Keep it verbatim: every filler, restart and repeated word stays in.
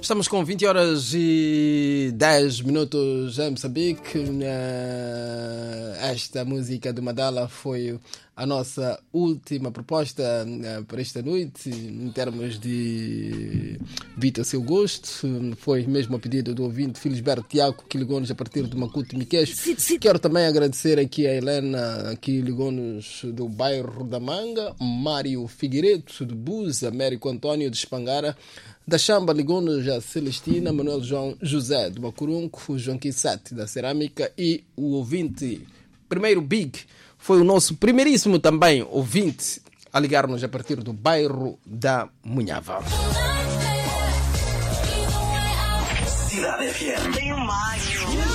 Estamos com vinte horas e dez minutos em Moçambique. Esta música de Madala foi a nossa última proposta para esta noite, em termos de beat a seu gosto. Foi mesmo a pedido do ouvinte Filisberto Tiago, que ligou-nos a partir de Macuto Miqueixo. Quero também agradecer aqui a Helena, que ligou-nos do bairro da Manga, Mário Figueiredo de Bus, Américo Antônio de Espangara. Da Chamba ligou-nos a Celestina, Manuel João José do Bacurunco, o João Quissate da Cerâmica e o ouvinte primeiro Big foi o nosso primeiríssimo também ouvinte a ligar-nos a partir do bairro da Munhava. Cidade F M. Tem o máximo.